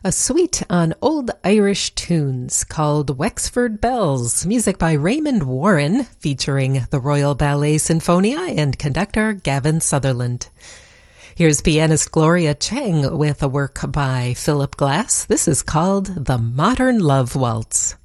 A suite on old Irish tunes called Wexford Bells, music by Raymond Warren, featuring the Royal Ballet Sinfonia and conductor Gavin Sutherland. Here's pianist Gloria Chang with a work by Philip Glass. This is called The Modern Love Waltz.